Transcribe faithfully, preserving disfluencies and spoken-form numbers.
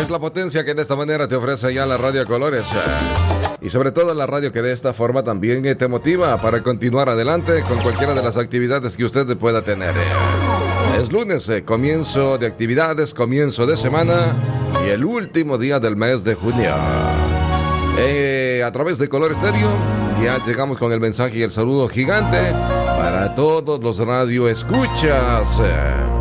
es la potencia que de esta manera te ofrece ya la Radio Colores. Y sobre todo la radio que de esta forma también te motiva para continuar adelante con cualquiera de las actividades que usted pueda tener. Es lunes, eh, comienzo de actividades, comienzo de semana y el último día del mes de junio. Eh, a través de Color Estéreo ya llegamos con el mensaje y el saludo gigante para todos los radioescuchas.